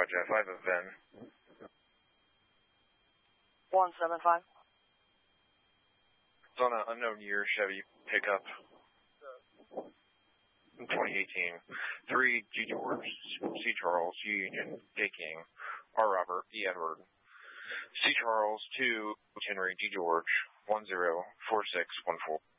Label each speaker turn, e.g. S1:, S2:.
S1: Roger, 5 of Ben.
S2: 175.
S1: It's on an unknown year Chevy pickup. 2018. 3 G. George, C. Charles, U. Union, K. King, R. Robert, E. Edward. C. Charles, 2 Henry, G. George, 104614.